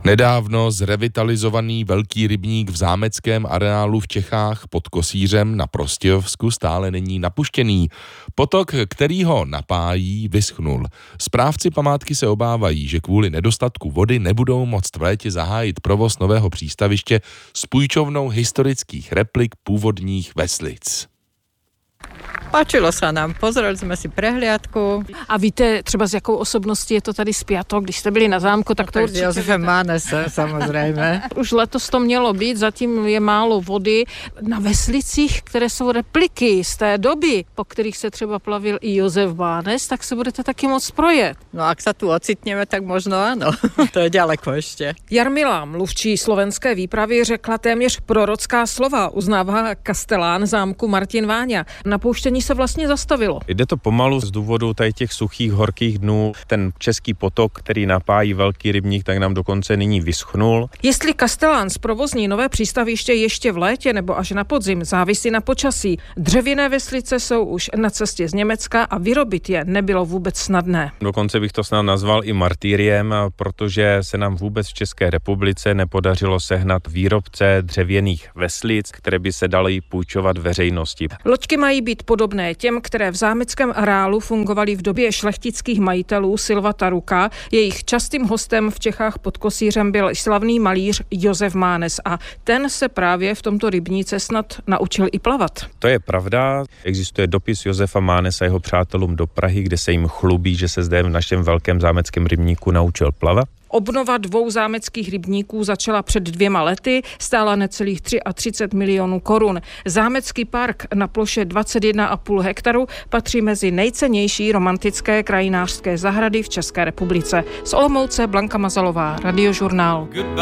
Nedávno zrevitalizovaný velký rybník v zámeckém areálu v Čechách pod Kosířem na Prostějovsku stále není napuštěný. Potok, který ho napájí, vyschnul. Správci památky se obávají, že kvůli nedostatku vody nebudou moct v létě zahájit provoz nového přístaviště s půjčovnou historických replik původních veslic. Páčilo sa nám, pozreli sme si prehliadku. A víte třeba s jakou osobností je to tady spjato, když jste byli na zámku, tak to Tak určitě... s Josefem Mánesem, samozřejmě. Už letos to mělo být, zatím je málo vody. Na veslicích, které jsou repliky z té doby, po kterých se třeba plavil i Josef Mánes, tak se budete taky moc projet. No ak sa tu ocitneme, tak možno áno. To je ďaleko ještě. Jarmila, mluvčí slovenské výpravy, řekla téměř prorocká slova, uznává kastelán zámku Martin Váňa. Napouštění se vlastně zastavilo. Jde to pomalu z důvodu tady těch suchých, horkých dnů. Ten český potok, který napájí velký rybník, tak nám dokonce nyní vyschnul. Jestli kastelán zprovozní nové přístaviště ještě v létě nebo až na podzim, závisí na počasí. Dřevěné veslice jsou už na cestě z Německa a vyrobit je nebylo vůbec snadné. Dokonce bych to snad nazval i martýriem, protože se nám vůbec v České republice nepodařilo sehnat výrobce dřevěných veslic, které by se daly půjčovat veřejnosti. Loďky mají být podobné těm, které v zámeckém areálu fungovaly v době šlechtických majitelů Silva Taruka. Jejich častým hostem v Čechách pod Kosířem byl slavný malíř Josef Mánes a ten se právě v tomto rybníce snad naučil i plavat. To je pravda. Existuje dopis Josefa Mánesa jeho přátelům do Prahy, kde se jim chlubí, že se zde v našem velkém zámeckém rybníku naučil plavat. Obnova 2 zámeckých rybníků začala před 2 lety, stála necelých 33 milionů korun. Zámecký park na ploše 21,5 hektaru patří mezi nejcennější romantické krajinářské zahrady v České republice. Z Olomouce Blanka Mazalová, Radiožurnál.